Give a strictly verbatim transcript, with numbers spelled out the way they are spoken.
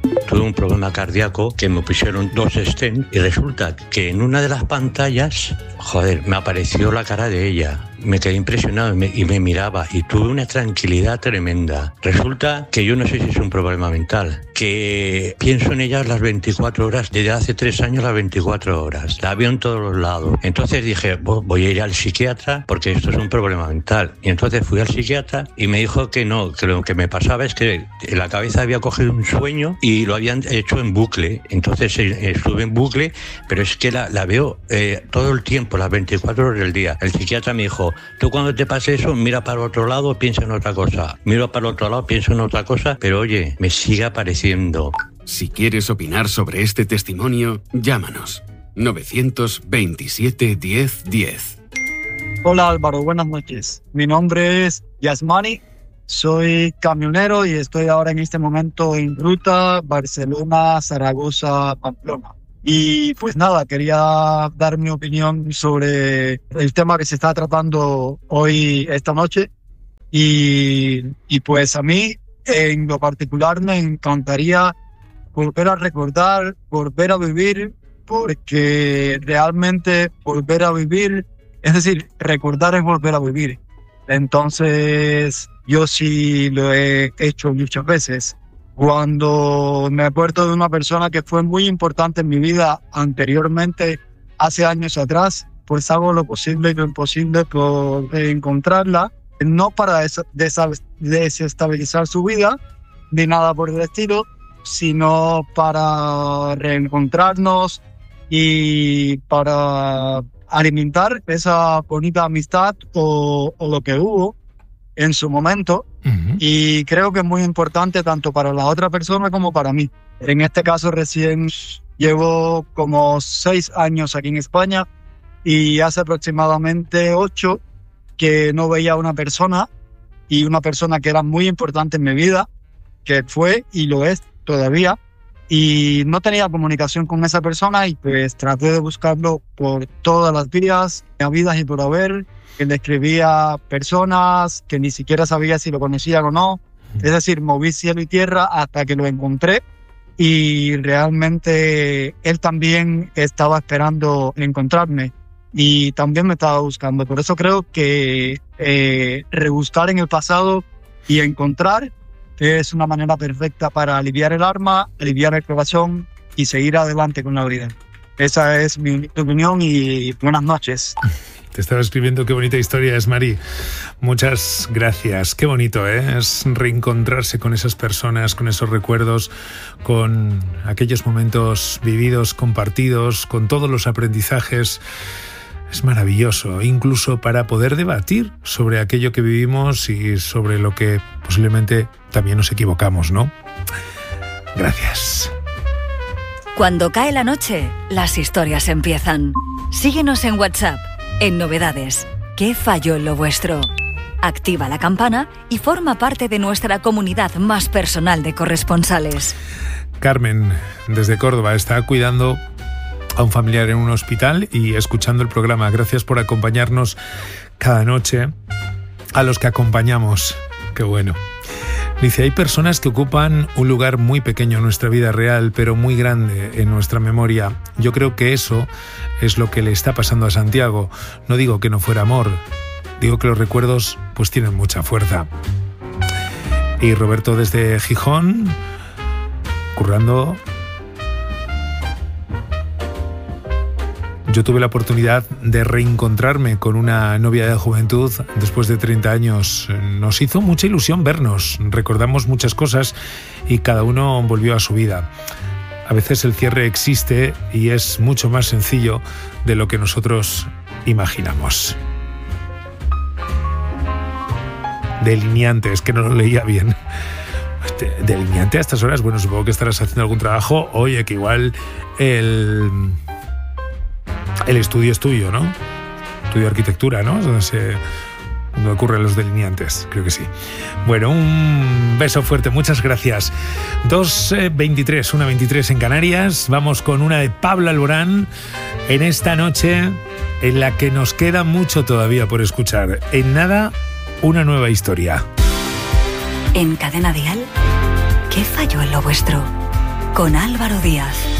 Tuve un problema cardíaco que me pusieron dos stent y resulta que en una de las pantallas, joder, me apareció la cara de ella. Me quedé impresionado y me, y me miraba y tuve una tranquilidad tremenda. Resulta que yo no sé si es un problema mental, que pienso en ella las veinticuatro horas, desde hace tres años las veinticuatro horas. La veo en todos los lados. Entonces dije, voy a ir al psiquiatra porque esto es un problema mental. Y entonces fui al psiquiatra y me dijo que no, que lo que me pasaba es que en la cabeza había cogido un sueño y lo habían hecho en bucle. Entonces estuve en bucle, pero es que la, la veo eh, todo el tiempo, las veinticuatro horas del día. El psiquiatra me dijo, tú cuando te pase eso, mira para el otro lado, piensa en otra cosa. Miro para el otro lado, pienso en otra cosa, pero oye, me sigue apareciendo. Si quieres opinar sobre este testimonio, llámanos. novecientos veintisiete diez diez. Hola Álvaro, buenas noches. Mi nombre es Yasmani, soy camionero y estoy ahora en este momento en ruta Barcelona, Zaragoza, Pamplona. Y pues nada, quería dar mi opinión sobre el tema que se está tratando hoy, esta noche. Y, y pues a mí, en lo particular, me encantaría volver a recordar, volver a vivir, porque realmente volver a vivir, es decir, recordar es volver a vivir. Entonces, yo sí lo he hecho muchas veces. Cuando me acuerdo de una persona que fue muy importante en mi vida anteriormente, hace años atrás, pues hago lo posible y lo imposible por encontrarla, no para desestabilizar su vida, ni nada por el estilo, sino para reencontrarnos y para alimentar esa bonita amistad o, o lo que hubo en su momento. Uh-huh. Y creo que es muy importante tanto para la otra persona como para mí. En este caso recién llevo como seis años aquí en España y hace aproximadamente ocho que no veía a una persona, y una persona que era muy importante en mi vida, que fue y lo es todavía, y no tenía comunicación con esa persona y pues traté de buscarlo por todas las vías, habidas y por haber. Que le escribía personas que ni siquiera sabía si lo conocían o no. Es decir, moví cielo y tierra hasta que lo encontré, y realmente él también estaba esperando encontrarme y también me estaba buscando. Por eso creo que eh, rebuscar en el pasado y encontrar es una manera perfecta para aliviar el alma, aliviar el corazón y seguir adelante con la vida. Esa es mi opinión y buenas noches. Te estaba escribiendo, qué bonita historia es, Mari. Muchas gracias. Qué bonito, ¿eh? Es reencontrarse con esas personas, con esos recuerdos, con aquellos momentos vividos, compartidos, con todos los aprendizajes. Es maravilloso, incluso para poder debatir sobre aquello que vivimos y sobre lo que posiblemente también nos equivocamos, ¿no? Gracias. Cuando cae la noche, las historias empiezan. Síguenos en WhatsApp. En Novedades, ¿qué falló en lo vuestro? Activa la campana y forma parte de nuestra comunidad más personal de corresponsales. Carmen, desde Córdoba, está cuidando a un familiar en un hospital y escuchando el programa. Gracias por acompañarnos cada noche, a los que acompañamos. Qué bueno. Dice, hay personas que ocupan un lugar muy pequeño en nuestra vida real, pero muy grande en nuestra memoria. Yo creo que eso es lo que le está pasando a Santiago. No digo que no fuera amor, digo que los recuerdos pues tienen mucha fuerza. Y Roberto desde Gijón, currando. Yo tuve la oportunidad de reencontrarme con una novia de juventud después de treinta años. Nos hizo mucha ilusión vernos, recordamos muchas cosas y cada uno volvió a su vida. A veces el cierre existe y es mucho más sencillo de lo que nosotros imaginamos. Delineante, es que no lo leía bien. Delineante a estas horas, bueno, supongo que estarás haciendo algún trabajo. Oye, que igual el... El estudio es tuyo, ¿no? Estudio de arquitectura, ¿no? Es donde se donde ocurren los delineantes, creo que sí. Bueno, un beso fuerte, muchas gracias. dos veintitrés, una veintitrés en Canarias. Vamos con una de Pablo Alborán en esta noche en la que nos queda mucho todavía por escuchar. En nada, una nueva historia. En Cadena Dial, ¿qué falló en lo vuestro? con Álvaro Díaz.